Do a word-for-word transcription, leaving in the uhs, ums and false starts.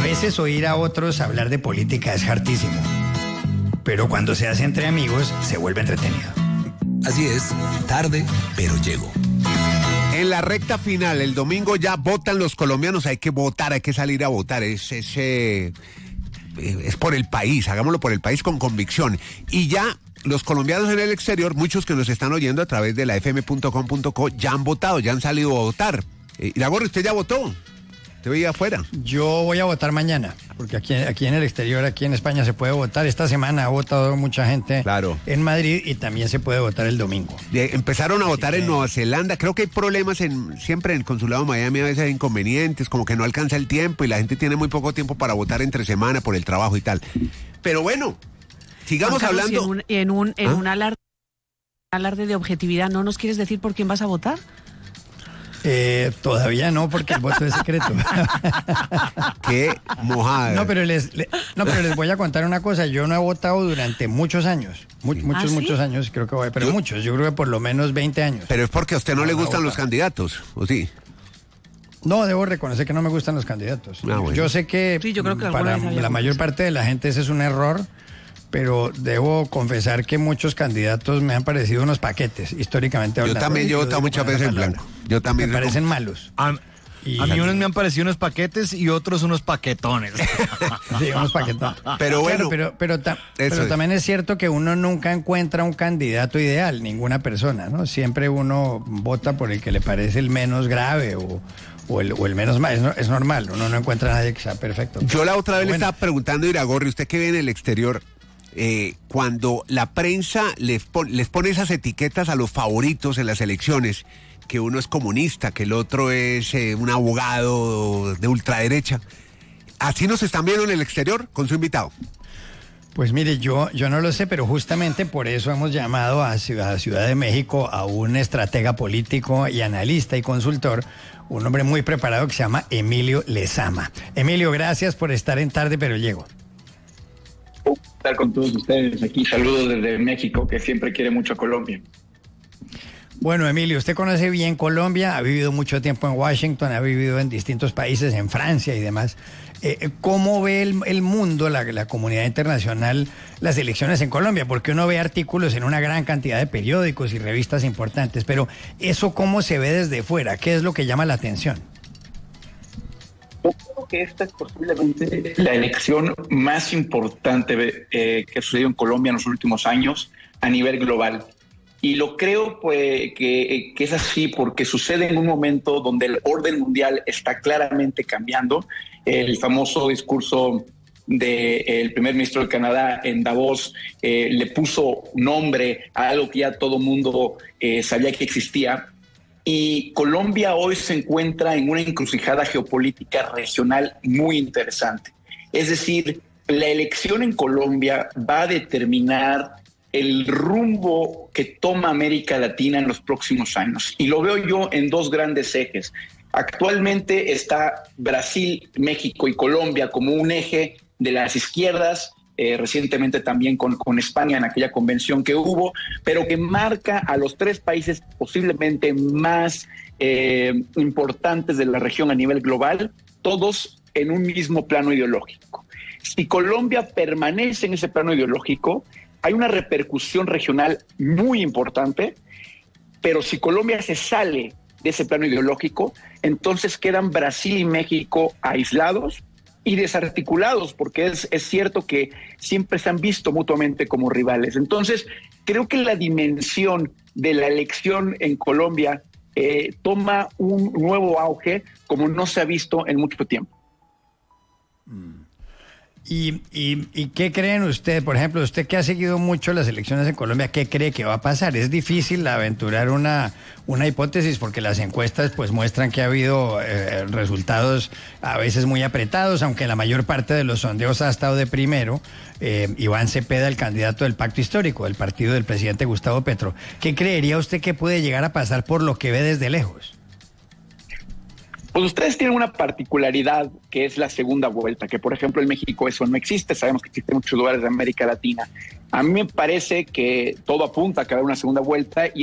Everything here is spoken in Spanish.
veces oír a otros hablar de política es hartísimo, pero cuando se hace entre amigos se vuelve entretenido. Así es, tarde, pero llego. En la recta final, el domingo ya votan los colombianos, hay que votar, hay que salir a votar, es, es, eh, es por el país, hagámoslo por el país con convicción. Y ya los colombianos en el exterior, muchos que nos están oyendo a través de la f m punto com punto co, ya han votado, ya han salido a votar. Eh, Iragorri, ¿usted ya votó? ¿Te veía afuera? Yo voy a votar mañana, porque aquí, aquí en el exterior, aquí en España se puede votar. Esta semana ha votado mucha gente claro. en Madrid y también se puede votar el domingo. De, empezaron a votar Así en que... Nueva Zelanda. Creo que hay problemas en siempre en el consulado de Miami, a veces hay inconvenientes, como que no alcanza el tiempo y la gente tiene muy poco tiempo para votar entre semana por el trabajo y tal. Pero bueno, sigamos Carlos, hablando. En un, en un, en ¿Ah? un alarde, alarde de objetividad, ¿no nos quieres decir por quién vas a votar? Eh, todavía no, porque el voto es secreto. Qué mojada. No, pero les, le, no, pero les voy a contar una cosa. Yo no he votado durante muchos años. Mu muchos, ¿Ah, sí? muchos años, creo que voy, pero yo, muchos. Yo creo que por lo menos veinte años. Pero es porque a usted no, no le gustan no los candidatos, ¿o sí? No, debo reconocer que no me gustan los candidatos. Ah, bueno. Yo sé que, sí, yo creo que para la mayor parte de la gente ese es un error, pero debo confesar que muchos candidatos me han parecido unos paquetes, históricamente hablando. Yo también, yo he votado muchas veces en blanco. Yo también. Me parecen malos. A, y, a mí unos me han parecido unos paquetes y otros unos paquetones. Sí, unos paquetones. Pero bueno. Claro, pero, pero, ta pero también es cierto que uno nunca encuentra un candidato ideal, ninguna persona, ¿no? Siempre uno vota por el que le parece el menos grave o... O el, o el menos mal, es, es normal, uno no encuentra a nadie que sea perfecto. Yo la otra vez bueno. le estaba preguntando a Iragorri, usted que vive en el exterior, eh, cuando la prensa les, pon, les pone esas etiquetas a los favoritos en las elecciones, que uno es comunista, que el otro es eh, un abogado de ultraderecha, ¿así nos están viendo en el exterior con su invitado? Pues mire, yo, yo no lo sé, pero justamente por eso hemos llamado a Ciudad, a Ciudad de México a un estratega político y analista y consultor, un hombre muy preparado que se llama Emilio Lezama. Emilio, gracias por estar en Tarde, pero llego. Estar con todos ustedes aquí. Saludos desde México, que siempre quiere mucho a Colombia. Bueno, Emilio, usted conoce bien Colombia, ha vivido mucho tiempo en Washington, ha vivido en distintos países, en Francia y demás. Eh, ¿Cómo ve el, el mundo, la, la comunidad internacional, las elecciones en Colombia? Porque uno ve artículos en una gran cantidad de periódicos y revistas importantes, pero ¿eso cómo se ve desde fuera? ¿Qué es lo que llama la atención? Yo creo que esta es posiblemente la elección más importante eh, que ha sucedido en Colombia en los últimos años a nivel global. Y lo creo pues, que, que es así porque sucede en un momento donde el orden mundial está claramente cambiando. El famoso discurso del primer ministro de Canadá en Davos eh, le puso nombre a algo que ya todo mundo eh, sabía que existía. Y Colombia hoy se encuentra en una encrucijada geopolítica regional muy interesante. Es decir, la elección en Colombia va a determinar el rumbo que toma América Latina en los próximos años. Y lo veo yo en dos grandes ejes. Actualmente está Brasil, México y Colombia como un eje de las izquierdas, eh, recientemente también con, con España en aquella convención que hubo, pero que marca a los tres países posiblemente más eh, importantes de la región a nivel global, todos en un mismo plano ideológico. Si Colombia permanece en ese plano ideológico, hay una repercusión regional muy importante, pero si Colombia se sale de ese plano ideológico, entonces quedan Brasil y México aislados y desarticulados, porque es, es cierto que siempre se han visto mutuamente como rivales. Entonces, creo que la dimensión de la elección en Colombia eh, toma un nuevo auge como no se ha visto en mucho tiempo. Mm. ¿Y, y, ¿Y qué creen ustedes? Por ejemplo, usted que ha seguido mucho las elecciones en Colombia, ¿qué cree que va a pasar? Es difícil aventurar una, una hipótesis porque las encuestas pues muestran que ha habido eh, resultados a veces muy apretados, aunque la mayor parte de los sondeos ha estado de primero. Eh, Iván Cepeda, el candidato del Pacto Histórico, del partido del presidente Gustavo Petro. ¿Qué creería usted que puede llegar a pasar por lo que ve desde lejos? Pues ustedes tienen una particularidad que es la segunda vuelta, que por ejemplo en México eso no existe, sabemos que existe en muchos lugares de América Latina. A mí me parece que todo apunta a que habrá una segunda vuelta y